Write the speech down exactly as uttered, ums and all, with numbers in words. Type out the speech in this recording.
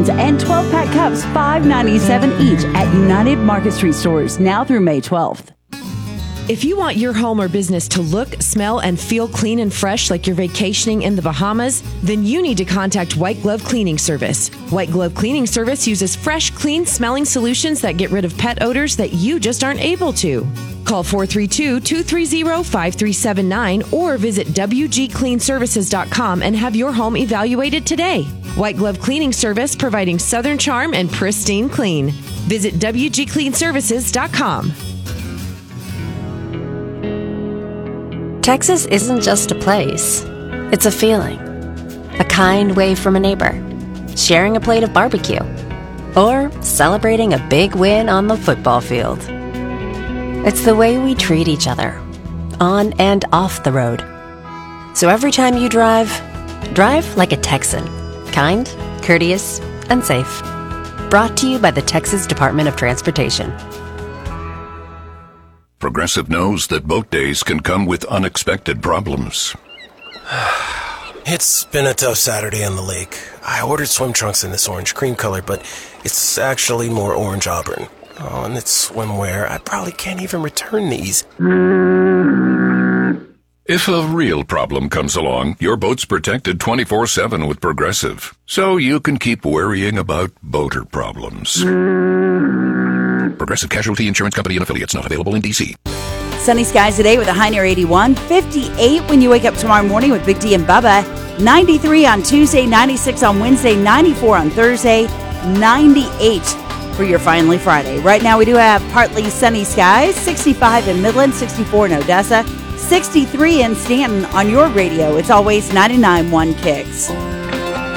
cans and twelve-pack cups, five ninety-seven each at United Market Street stores now through May twelfth. If you want your home or business to look, smell, and feel clean and fresh like you're vacationing in the Bahamas, then you need to contact White Glove Cleaning Service. White Glove Cleaning Service uses fresh, clean-smelling solutions that get rid of pet odors that you just aren't able to. Call four three two, two three zero, five three seven nine or visit w g clean services dot com and have your home evaluated today. White Glove Cleaning Service, providing Southern charm and pristine clean. Visit w g clean services dot com. Texas isn't just a place. It's a feeling. A kind wave from a neighbor. Sharing a plate of barbecue. Or celebrating a big win on the football field. It's the way we treat each other. On and off the road. So every time you drive, drive like a Texan. Kind, courteous, and safe. Brought to you by the Texas Department of Transportation. Progressive knows that boat days can come with unexpected problems. It's been a tough Saturday on the lake. I ordered swim trunks in this orange cream color, but it's actually more orange auburn. Oh, and it's swimwear. I probably can't even return these. If a real problem comes along, your boat's protected twenty-four seven with Progressive, so you can keep worrying about boater problems. Progressive Casualty Insurance Company and affiliates, not available in D C. Sunny skies today with a high near eighty-one, fifty-eight when you wake up tomorrow morning with Big D and Bubba, ninety-three on Tuesday, ninety-six on Wednesday, ninety-four on Thursday, ninety-eight for your finally Friday. Right now we do have partly sunny skies, sixty-five in Midland, sixty-four in Odessa, sixty-three in Stanton. On your radio, it's always ninety-nine point one Kicks.